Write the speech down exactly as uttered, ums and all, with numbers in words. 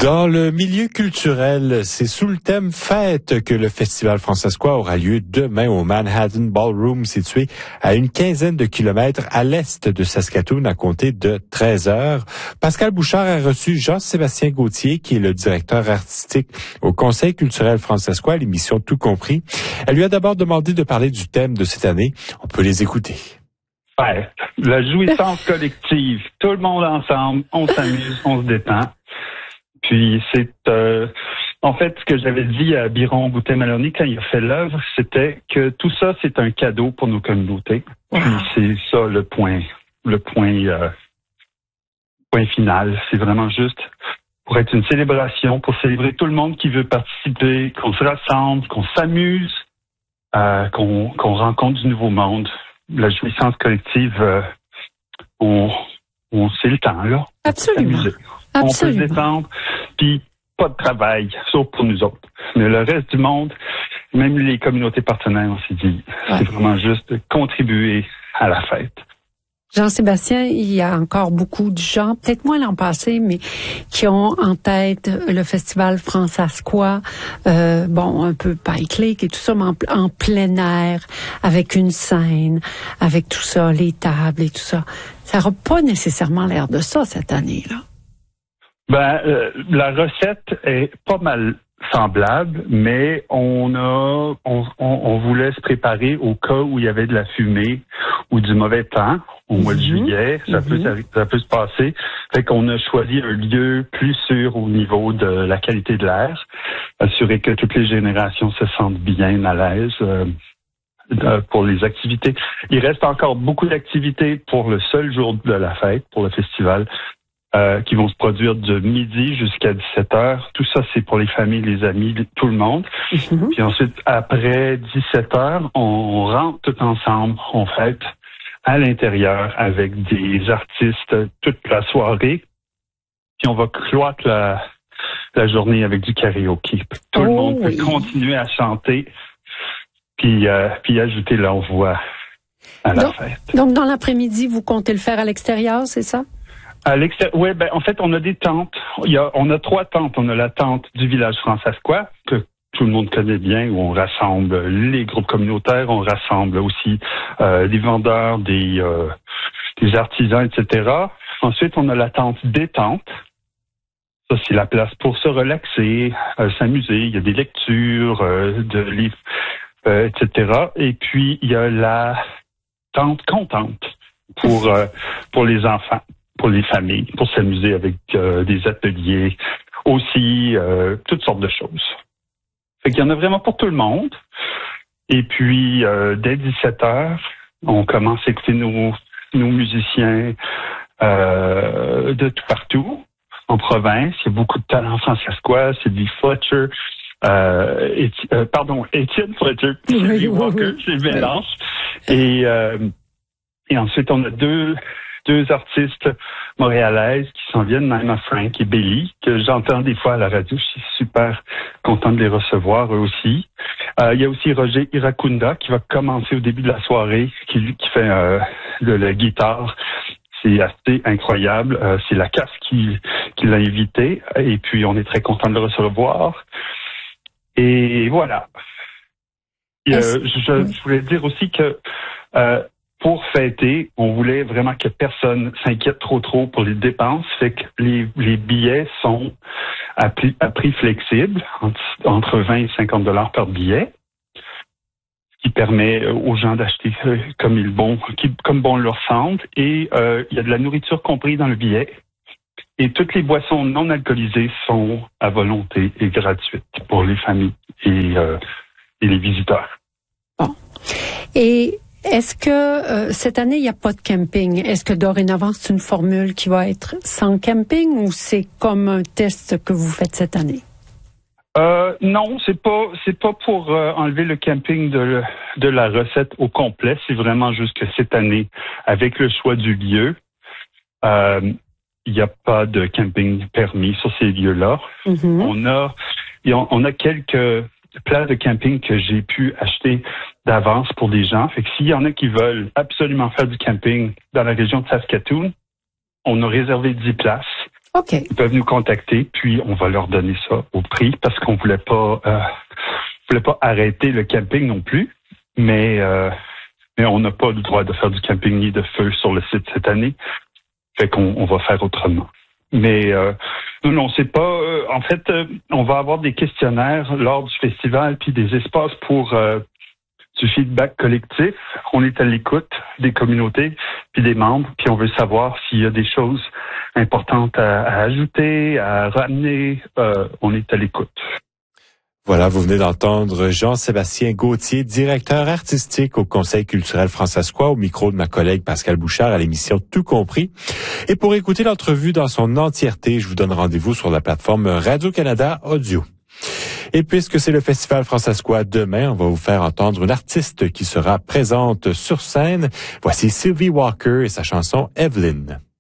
Dans le milieu culturel, c'est sous le thème fête que le Festival Francescois aura lieu demain au Manhattan Ballroom, situé à une quinzaine de kilomètres à l'est de Saskatoon, à compter de treize heures. Pascal Bouchard a reçu Jean-Sébastien Gauthier, qui est le directeur artistique au Conseil culturel francescois, à l'émission Tout compris. Elle lui a d'abord demandé de parler du thème de cette année. On peut les écouter. Ouais, la jouissance collective, tout le monde ensemble, on s'amuse, on se détend. Puis c'est euh, en fait ce que j'avais dit à Biron Boutet-Maloney quand il a fait l'œuvre, c'était que tout ça c'est un cadeau pour nos communautés. Puis c'est ça le point, le point, euh, point final. C'est vraiment juste pour être une célébration, pour célébrer tout le monde qui veut participer, qu'on se rassemble, qu'on s'amuse, euh, qu'on, qu'on rencontre du nouveau monde. La jouissance collective, euh, on, on c'est le temps là. Absolument. Absolument. On peut se détendre, puis pas de travail, sauf pour nous autres. Mais le reste du monde, même les communautés partenaires, on s'est dit, ouais. C'est vraiment juste contribuer à la fête. Jean-Sébastien, il y a encore beaucoup de gens, peut-être moins l'an passé, mais qui ont en tête le festival Francescois, euh, bon, un peu Pike Lake et tout ça, mais en, en plein air, avec une scène, avec tout ça, les tables et tout ça. Ça n'aura pas nécessairement l'air de ça cette année-là. Ben, euh, la recette est pas mal semblable, mais on a, on, on, on voulait se préparer au cas où il y avait de la fumée ou du mauvais temps au mois de juillet. Ça mm-hmm. peut, ça, ça peut se passer. Fait qu'on a choisi un lieu plus sûr au niveau de la qualité de l'air, assurer que toutes les générations se sentent bien à l'aise. Euh, pour les activités. Il reste encore beaucoup d'activités pour le seul jour de la fête, pour le festival. Euh, qui vont se produire de midi jusqu'à dix-sept heures. Tout ça, c'est pour les familles, les amis, tout le monde. Mm-hmm. Puis ensuite, après dix-sept heures, on rentre tout ensemble, on fête à l'intérieur avec des artistes toute la soirée. Puis on va cloître la, la journée avec du karaoké. Tout oh, le monde peut oui. continuer à chanter puis, euh, puis ajouter leur voix à la donc, fête. Donc, dans l'après-midi, vous comptez le faire à l'extérieur, c'est ça? À l'extérieur, oui, ben en fait, on a des tentes. Il y a, on a trois tentes. On a la tente du village Francescois, que tout le monde connaît bien, où on rassemble les groupes communautaires, on rassemble aussi euh, des vendeurs, des, euh, des artisans, et cetera. Ensuite, on a la tente détente. Ça, c'est la place pour se relaxer, euh, s'amuser. Il y a des lectures, euh, de livres, euh, et cetera. Et puis, il y a la tente contente pour euh, pour les enfants, pour les familles, pour s'amuser avec euh, des ateliers, aussi euh, toutes sortes de choses. Fait qu'il y en a vraiment pour tout le monde. Et puis, euh, dès dix-sept heures, on commence à écouter nos, nos musiciens euh, de tout partout, en province. Il y a beaucoup de talents francescois, Sylvie Fletcher, euh, et, euh, pardon, Étienne Fletcher, oui, Sylvie oui, Walker, oui. C'est le mélange. Et, euh, et ensuite, on a deux... deux artistes montréalaises qui s'en viennent, Naima Frank et Belly, que j'entends des fois à la radio. Je suis super content de les recevoir, eux aussi. Euh, il y a aussi Roger Irakunda qui va commencer au début de la soirée, qui lui qui fait euh, de la guitare. C'est assez incroyable. Euh, c'est la casse qui, qui l'a invité. Et puis, on est très content de le recevoir. Et voilà. Et, euh, je, je voulais dire aussi que euh, pour fêter, on voulait vraiment que personne s'inquiète trop trop pour les dépenses. Fait que les, les billets sont à prix, à prix flexible, entre, entre vingt et cinquante dollars par billet, ce qui permet aux gens d'acheter comme ils bon, comme bon leur semble. Et euh, il y a de la nourriture comprise dans le billet. Et toutes les boissons non alcoolisées sont à volonté et gratuites pour les familles et, euh, et les visiteurs. Bon. Et est-ce que euh, cette année, il n'y a pas de camping? Est-ce que dorénavant, c'est une formule qui va être sans camping ou c'est comme un test que vous faites cette année? Euh, non, c'est pas c'est pas pour euh, enlever le camping de, de la recette au complet. C'est vraiment juste que cette année, avec le choix du lieu, euh, il n'y a pas de camping permis sur ces lieux-là. Mm-hmm. On a on a quelques places de camping que j'ai pu acheter d'avance pour des gens. Fait que s'il y en a qui veulent absolument faire du camping dans la région de Saskatoon, on a réservé dix places. OK. Ils peuvent nous contacter, puis on va leur donner ça au prix parce qu'on voulait pas, euh, voulait pas arrêter le camping non plus, mais euh, mais on n'a pas le droit de faire du camping ni de feu sur le site cette année, fait qu'on on va faire autrement. Mais euh, non, non, c'est pas. Euh, en fait, euh, on va avoir des questionnaires lors du festival, puis des espaces pour euh, du feedback collectif. On est à l'écoute des communautés, puis des membres, puis on veut savoir s'il y a des choses importantes à, à ajouter, à ramener. Euh, on est à l'écoute. Voilà, vous venez d'entendre Jean-Sébastien Gauthier, directeur artistique au Conseil culturel Francescois, au micro de ma collègue Pascal Bouchard à l'émission Tout compris. Et pour écouter l'entrevue dans son entièreté, je vous donne rendez-vous sur la plateforme Radio-Canada Audio. Et puisque c'est le Festival Francescois demain, on va vous faire entendre une artiste qui sera présente sur scène. Voici Sylvie Walker et sa chanson Evelyn.